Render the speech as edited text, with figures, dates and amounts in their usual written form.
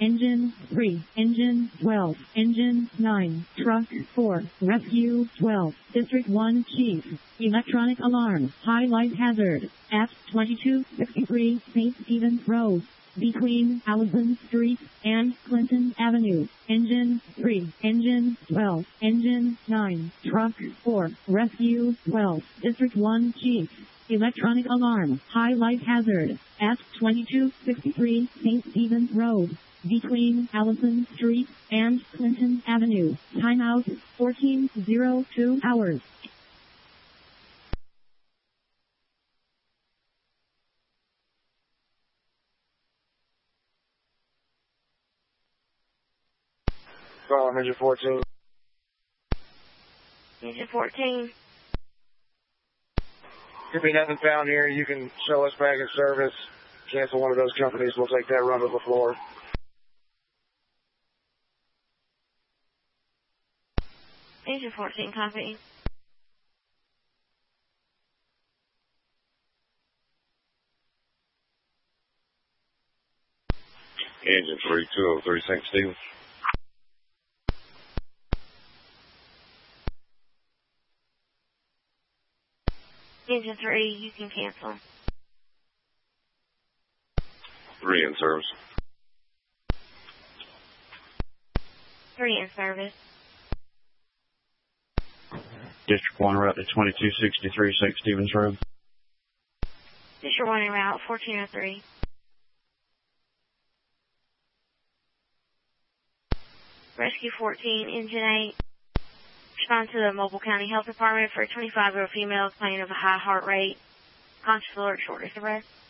Engine 3, Engine 12, Engine 9, Truck 4, Rescue 12, District 1 Chief, Electronic Alarm, High Light Hazard, at 2263 St. Stephen's Road, between Allison Street and Clinton Avenue. Engine 3, Engine 12, Engine 9, Truck 4, Rescue 12, District 1 Chief, Electronic Alarm, High Light Hazard, at 2263 St. Stephen's Road, between Allison Street and Clinton Avenue. Timeout, 1402 hours. Call Engine 14. Engine 14. If we haven't found here, you can show us back in service. Cancel one of those companies. We'll take that run to the floor. Engine 14, copy. Engine 3, 203 St. Stephen. Engine 3, you can cancel. 3 in service. 3 in service. District 1 route to 2263 St. Stephen's Road. District 1 en route, 1403. Rescue 14, Engine 8. Respond to the Mobile County Health Department for a 25-year-old female complaining of a high heart rate. Conscious alert, shortness of breath.